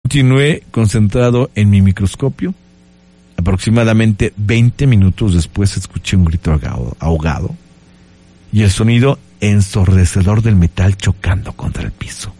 Continué concentrado en mi microscopio. Aproximadamente 20 minutos después escuché un grito ahogado y el sonido ensordecedor del metal chocando contra el piso.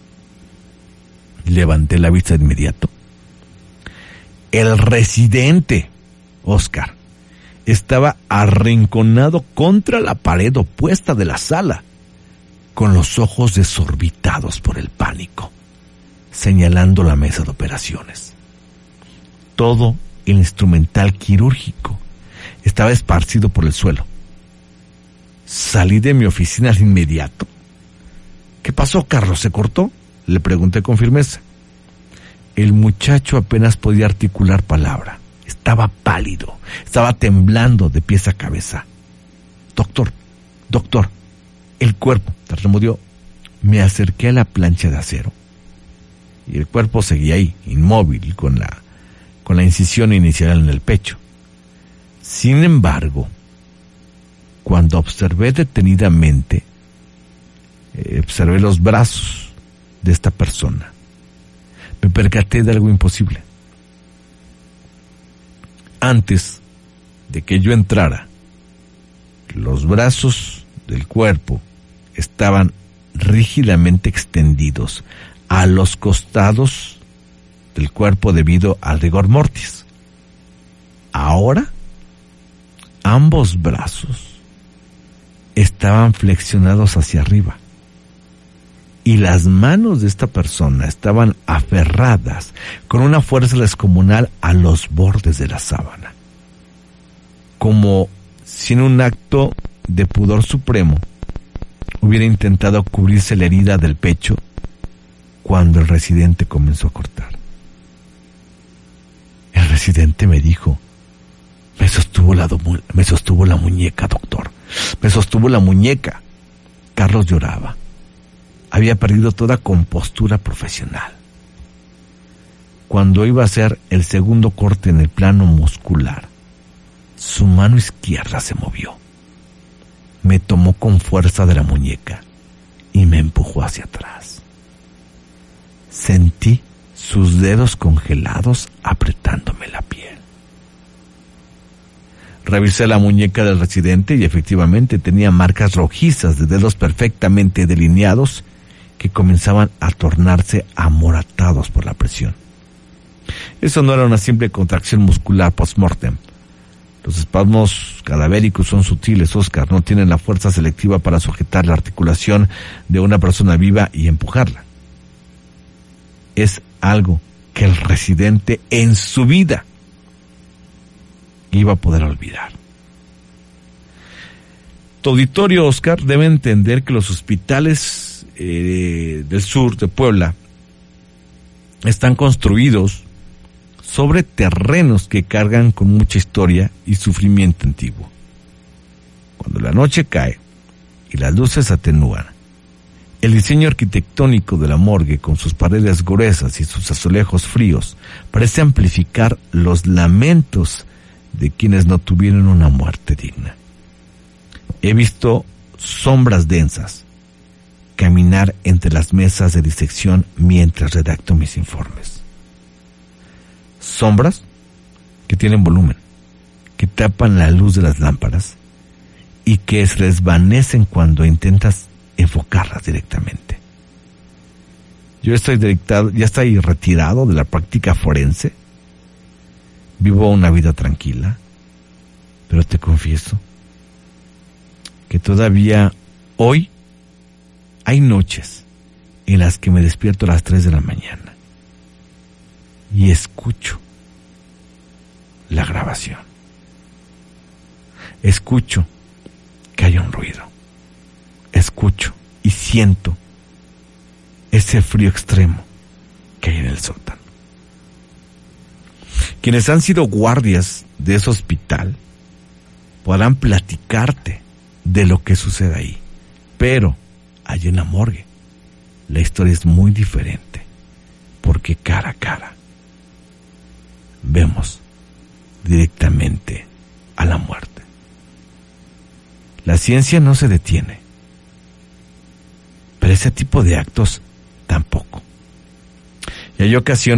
Levanté la vista de inmediato. El residente, Oscar, estaba arrinconado contra la pared opuesta de la sala, con los ojos desorbitados por el pánico, señalando la mesa de operaciones. Todo el instrumental quirúrgico estaba esparcido por el suelo. Salí de mi oficina de inmediato. ¿Qué pasó, Carlos? ¿Se cortó?, le pregunté con firmeza. El muchacho apenas podía articular palabra. Estaba pálido, estaba temblando de pies a cabeza. Doctor, el cuerpo, tartamudeó. Me acerqué a la plancha de acero y el cuerpo seguía ahí, inmóvil, con la incisión inicial en el pecho. Sin embargo, cuando observé detenidamente, observé los brazos de esta persona, me percaté de algo imposible. Antes de que yo entrara, los brazos del cuerpo estaban rígidamente extendidos a los costados del cuerpo debido al rigor mortis. Ahora, ambos brazos estaban flexionados hacia arriba y las manos de esta persona estaban aferradas con una fuerza descomunal a los bordes de la sábana, como si en un acto de pudor supremo hubiera intentado cubrirse la herida del pecho cuando el residente comenzó a cortar. El residente me dijo: me sostuvo la muñeca, doctor. Me sostuvo la muñeca. Carlos lloraba. Había perdido toda compostura profesional. Cuando iba a hacer el segundo corte en el plano muscular, su mano izquierda se movió. Me tomó con fuerza de la muñeca y me empujó hacia atrás. Sentí sus dedos congelados apretándome la piel. Revisé la muñeca del residente y efectivamente tenía marcas rojizas de dedos perfectamente delineados que comenzaban a tornarse amoratados por la presión. Eso no era una simple contracción muscular post-mortem. Los espasmos cadavéricos son sutiles, Oscar, no tienen la fuerza selectiva para sujetar la articulación de una persona viva y empujarla. Es algo que el residente en su vida iba a poder olvidar. Tu auditorio, Oscar, debe entender que los hospitales del sur de Puebla están construidos sobre terrenos que cargan con mucha historia y sufrimiento antiguo. Cuando la noche cae y las luces atenúan, el diseño arquitectónico de la morgue, con sus paredes gruesas y sus azulejos fríos, parece amplificar los lamentos de quienes no tuvieron una muerte digna. He visto sombras densas caminar entre las mesas de disección mientras redacto mis informes. Sombras que tienen volumen, que tapan la luz de las lámparas y que se desvanecen cuando intentas enfocarlas directamente. Yo ya estoy retirado de la práctica forense. Vivo una vida tranquila, pero te confieso que todavía hoy hay noches en las que me despierto a las 3 de la mañana y escucho la grabación. Escucho que hay un ruido. Escucho y siento ese frío extremo que hay en el sótano. Quienes han sido guardias de ese hospital podrán platicarte de lo que sucede ahí, pero allí en la morgue la historia es muy diferente, porque cara a cara vemos directamente a la muerte. La ciencia no se detiene, pero ese tipo de actos tampoco. Y hay ocasiones